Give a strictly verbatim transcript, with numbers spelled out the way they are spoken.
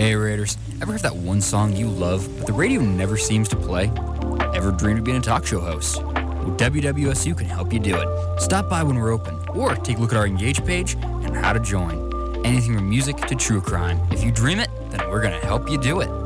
Hey Raiders, ever have that one song you love, but the radio never seems to play? Ever dreamed of being a talk show host? Well, W W S U can help you do it. Stop by when we're open, or take a look at our Engage page and how to join. Anything from music to true crime. If you dream it, then we're going to help you do it.